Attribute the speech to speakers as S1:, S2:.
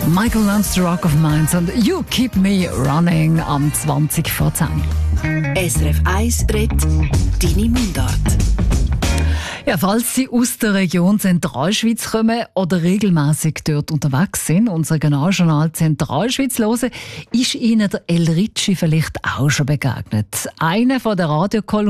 S1: Michael Learns to Rock of Minds und You Keep Me Running am 20 vor 10.
S2: SRF 1 redet deine Mundart.
S1: Ja, falls Sie aus der Region Zentralschweiz kommen oder regelmäßig dort unterwegs sind, unser Regionaljournal Zentralschweiz hören, ist Ihnen der El Ricci vielleicht auch schon begegnet. Einer von der